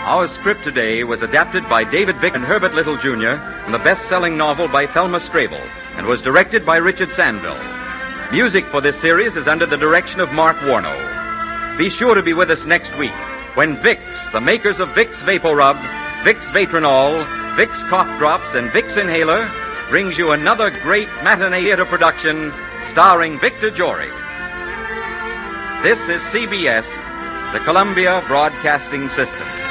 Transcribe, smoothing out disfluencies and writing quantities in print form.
Our script today was adapted by David Vick and Herbert Little, Jr. from the best-selling novel by Thelma Strable and was directed by Richard Sandville. Music for this series is under the direction of Mark Warno. Be sure to be with us next week when Vicks, the makers of Vicks Vapor Rub, Vicks Vatronol, Vicks Cough Drops, and Vicks Inhaler, brings you another great matinee theater production starring Victor Jory. This is CBS, the Columbia Broadcasting System.